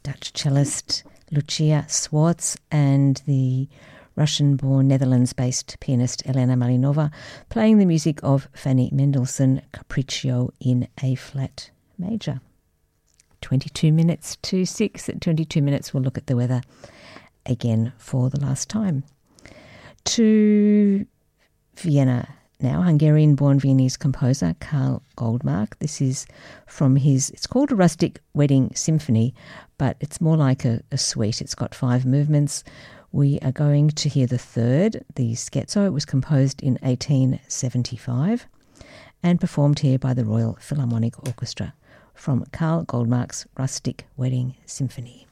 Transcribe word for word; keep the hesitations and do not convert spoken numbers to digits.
Dutch cellist Lucia Swartz and the Russian-born Netherlands-based pianist Elena Malinova playing the music of Fanny Mendelssohn Capriccio in A-flat major. twenty-two minutes to six. At twenty-two minutes, we'll look at the weather again for the last time. To Vienna now, Hungarian-born Viennese composer Karl Goldmark. This is from his, it's called a Rustic Wedding Symphony, but it's more like a, a suite. It's got five movements. We are going to hear the third, the Scherzo. It was composed in eighteen seventy-five and performed here by the Royal Philharmonic Orchestra from Karl Goldmark's Rustic Wedding Symphony.